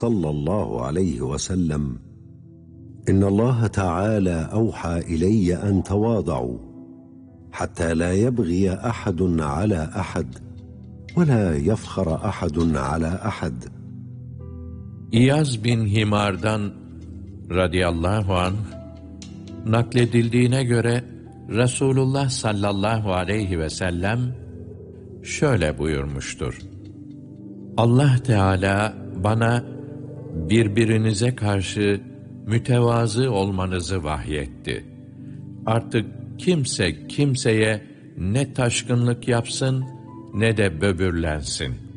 صلى الله عليه وسلم: إن الله تعالى أوحى إلي أن تواضعوا حتى لا يبغي أحد على أحد ولا يفخر أحد على أحد. İyaz bin Himar'dan radıyallahu anh nakledildiğine göre Resulullah sallallahu aleyhi ve sellem şöyle buyurmuştur: Allah Teala bana birbirinize karşı mütevazı olmanızı vahyetti. Artık kimse kimseye ne taşkınlık yapsın ne de böbürlensin.